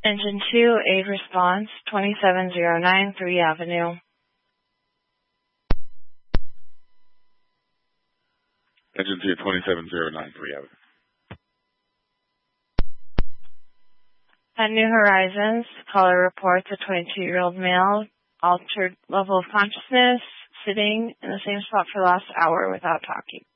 Engine 2, aid response, 2709 3 Avenue. Engine 2, 2709 3 Avenue. At New Horizons, caller reports a 22-year-old male, altered level of consciousness, sitting in the same spot for the last hour without talking.